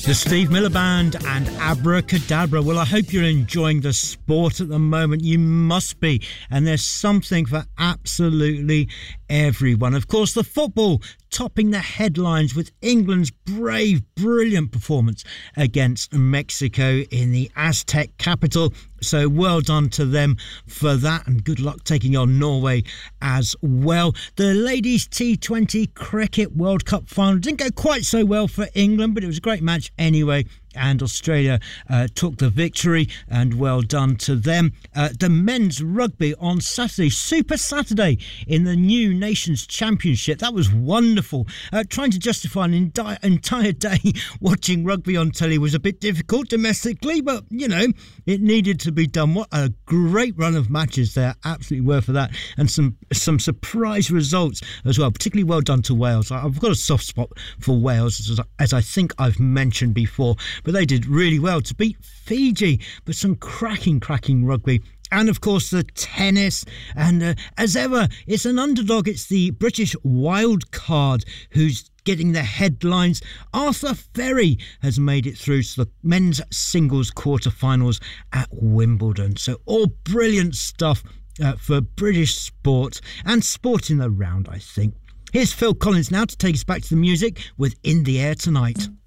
The Steve Miller Band and Abracadabra. Well, I hope you're enjoying the sport at the moment. You must be. And there's something for absolutely everyone. Of course, the football topping the headlines with England's brave, brilliant performance against Mexico in the Aztec capital. So well done to them for that, and good luck taking on Norway as well. The ladies T20 Cricket World Cup final didn't go quite so well for England, but it was a great match anyway, and Australia took the victory, and well done to them. The men's rugby on Saturday, Super Saturday in the New Nations Championship. That was wonderful. Trying to justify an entire day watching rugby on telly was a bit difficult domestically, but, you know, it needed to be done. What a great run of matches there. Absolutely were for that. And some surprise results as well. Particularly well done to Wales. I've got a soft spot for Wales, as I think I've mentioned before. But they did really well to beat Fiji, but some cracking rugby. And, of course, the tennis. And as ever, it's an underdog. It's the British wild card who's getting the headlines. Arthur Ferry has made it through to the men's singles quarterfinals at Wimbledon. So all brilliant stuff for British sport and sport in the round, I think. Here's Phil Collins now to take us back to the music with In the Air Tonight.